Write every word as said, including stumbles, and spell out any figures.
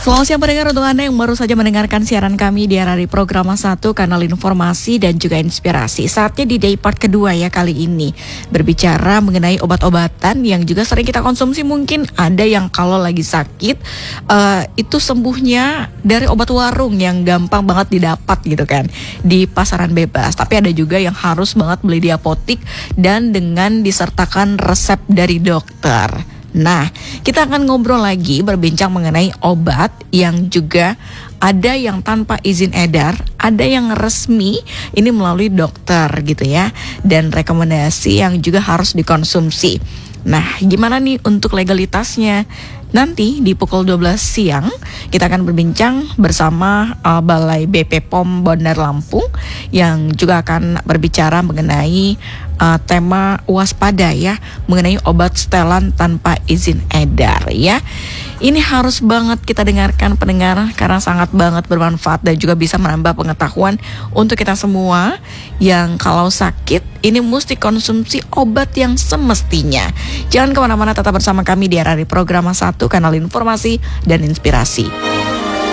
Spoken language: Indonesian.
Selamat siang pendengar, untuk Anda yang baru saja mendengarkan siaran kami di R R I Programa satu, kanal informasi dan juga inspirasi. Saatnya di day part kedua ya kali ini, berbicara mengenai obat-obatan yang juga sering kita konsumsi. Mungkin ada yang kalau lagi sakit uh, itu sembuhnya dari obat warung yang gampang banget didapat gitu kan, di pasaran bebas. Tapi ada juga yang harus banget beli di apotik dan dengan disertakan resep dari dokter. Nah, kita akan ngobrol lagi, berbincang mengenai obat yang juga ada yang tanpa izin edar, ada yang resmi, ini melalui dokter gitu ya, dan rekomendasi yang juga harus dikonsumsi. Nah, gimana nih untuk legalitasnya? Nanti di pukul dua belas siang kita akan berbincang bersama uh, Balai B P P O M Bandar Lampung yang juga akan berbicara mengenai uh, tema waspada ya, mengenai obat setelan tanpa izin edar ya. Ini harus banget kita dengarkan pendengar, karena sangat banget bermanfaat dan juga bisa menambah pengetahuan untuk kita semua yang kalau sakit ini mesti konsumsi obat yang semestinya. Jangan kemana-mana, tetap bersama kami di R R I Programa satu, kanal informasi dan inspirasi.